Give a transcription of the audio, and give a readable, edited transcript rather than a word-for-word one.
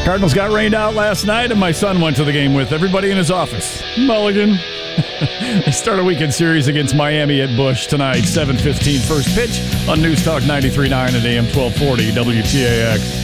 Cardinals got rained out last night, and my son went to the game with everybody in his office. Mulligan. They start a weekend series against Miami at Busch tonight, 7:15 first pitch on News Talk 93.9 at AM 1240 WTAX.